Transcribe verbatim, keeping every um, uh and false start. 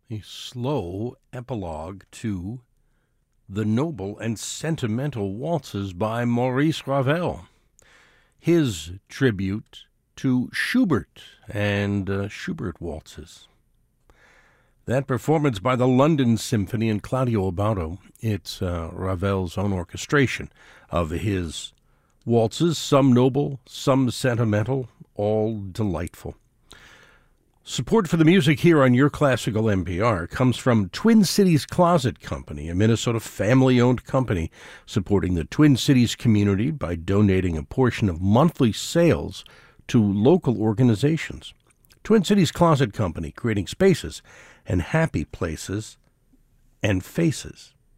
a slow epilogue to The Noble and Sentimental Waltzes by Maurice Ravel, his tribute to Schubert and uh, Schubert waltzes. That performance by the London Symphony and Claudio Abbado, it's uh, Ravel's own orchestration of his waltzes, some noble, some sentimental, all delightful. Support for the music here on Your Classical N P R comes from Twin Cities Closet Company, a Minnesota family-owned company supporting the Twin Cities community by donating a portion of monthly sales to local organizations. Twin Cities Closet Company, creating spaces and happy places and faces.